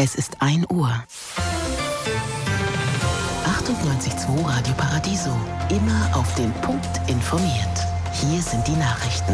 Es ist 1 Uhr. 98.2 Radio Paradiso. Immer auf den Punkt informiert. Hier sind die Nachrichten.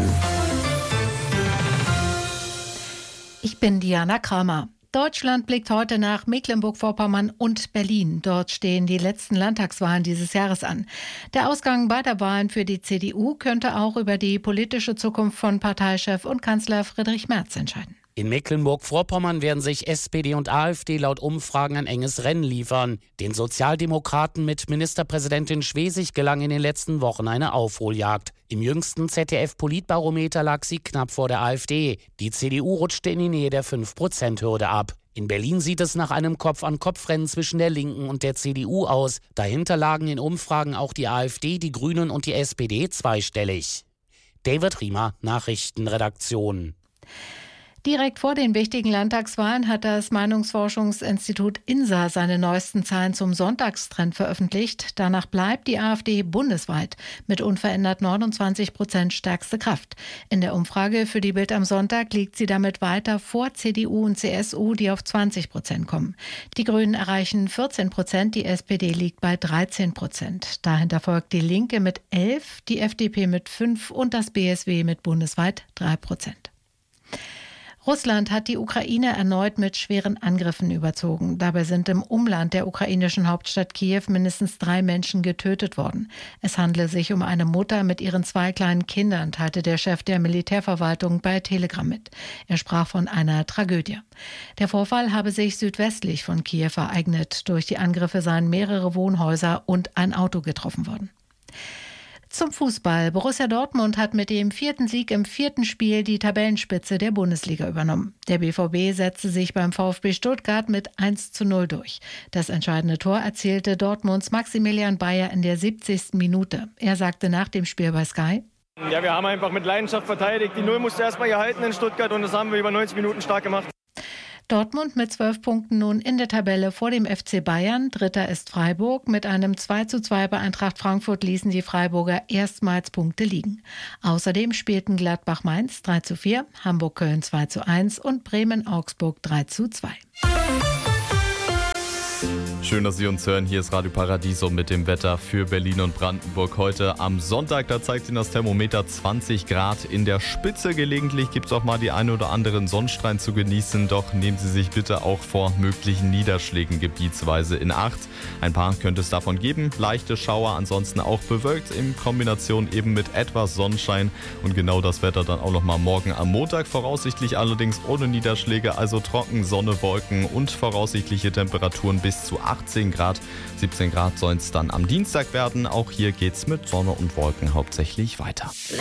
Ich bin Diana Kramer. Deutschland blickt heute nach Mecklenburg-Vorpommern und Berlin. Dort stehen die letzten Landtagswahlen dieses Jahres an. Der Ausgang beider Wahlen für die CDU könnte auch über die politische Zukunft von Parteichef und Kanzler Friedrich Merz entscheiden. In Mecklenburg-Vorpommern werden sich SPD und AfD laut Umfragen ein enges Rennen liefern. Den Sozialdemokraten mit Ministerpräsidentin Schwesig gelang in den letzten Wochen eine Aufholjagd. Im jüngsten ZDF-Politbarometer lag sie knapp vor der AfD. Die CDU rutschte in die Nähe der 5%-Hürde ab. In Berlin sieht es nach einem Kopf-an-Kopf-Rennen zwischen der Linken und der CDU aus. Dahinter lagen in Umfragen auch die AfD, die Grünen und die SPD zweistellig. David Riemer, Nachrichtenredaktion. Direkt vor den wichtigen Landtagswahlen hat das Meinungsforschungsinstitut INSA seine neuesten Zahlen zum Sonntagstrend veröffentlicht. Danach bleibt die AfD bundesweit mit unverändert 29% stärkste Kraft. In der Umfrage für die Bild am Sonntag liegt sie damit weiter vor CDU und CSU, die auf 20% kommen. Die Grünen erreichen 14%, die SPD liegt bei 13%. Dahinter folgt die Linke mit 11%, die FDP mit 5% und das BSW mit bundesweit 3%. Russland hat die Ukraine erneut mit schweren Angriffen überzogen. Dabei sind im Umland der ukrainischen Hauptstadt Kiew mindestens 3 Menschen getötet worden. Es handle sich um eine Mutter mit ihren 2 kleinen Kindern, teilte der Chef der Militärverwaltung bei Telegram mit. Er sprach von einer Tragödie. Der Vorfall habe sich südwestlich von Kiew ereignet. Durch die Angriffe seien mehrere Wohnhäuser und ein Auto getroffen worden. Zum Fußball. Borussia Dortmund hat mit dem 4. Sieg im 4. Spiel die Tabellenspitze der Bundesliga übernommen. Der BVB setzte sich beim VfB Stuttgart mit 1:0 durch. Das entscheidende Tor erzielte Dortmunds Maximilian Bayer in der 70. Minute. Er sagte nach dem Spiel bei Sky: Ja, wir haben einfach mit Leidenschaft verteidigt. Die 0 musste erstmal gehalten in Stuttgart und das haben wir über 90 Minuten stark gemacht. Dortmund mit 12 Punkten nun in der Tabelle vor dem FC Bayern. Dritter ist Freiburg. Mit einem 2:2 bei Eintracht Frankfurt ließen die Freiburger erstmals Punkte liegen. Außerdem spielten Gladbach-Mainz 3:4, Hamburg-Köln 2:1 und Bremen-Augsburg 3:2. Schön, dass Sie uns hören. Hier ist Radio Paradiso mit dem Wetter für Berlin und Brandenburg. Heute am Sonntag, da zeigt Ihnen das Thermometer 20 Grad. In der Spitze gelegentlich gibt es auch mal die ein oder anderen Sonnenstrahlen zu genießen. Doch nehmen Sie sich bitte auch vor möglichen Niederschlägen gebietsweise in Acht. Ein paar könnte es davon geben. Leichte Schauer, ansonsten auch bewölkt in Kombination eben mit etwas Sonnenschein. Und genau das Wetter dann auch nochmal morgen am Montag. Voraussichtlich allerdings ohne Niederschläge, also trocken, Sonne, Wolken und voraussichtliche Temperaturen bis zu 18 Grad. 17 Grad sollen es dann am Dienstag werden. Auch hier geht's mit Sonne und Wolken hauptsächlich weiter.